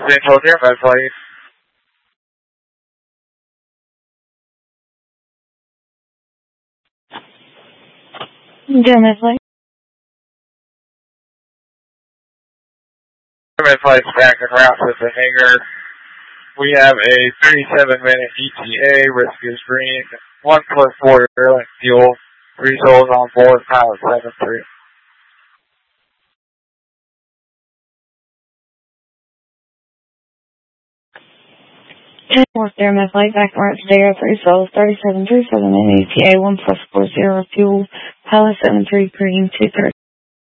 Central Airman, please. German flight. German flight back en route to the hangar. We have a 37-minute ETA. Risk is green. 1+4 airline fuel. 3 souls on board. Pilot 73. North Airman flight back en route to Dare, 3 souls, 37 minute ETA, 1+40 fuel. Pilot 73 green 230.